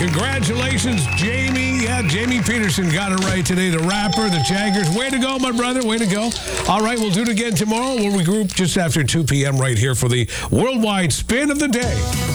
Congratulations, Jamie. Yeah, Jamie Peterson got it right today. The rapper, the Jaggers. Way to go, my brother. Way to go. All right, we'll do it again tomorrow. We'll regroup just after 2 p.m. right here for the Worldwide Spin of the Day.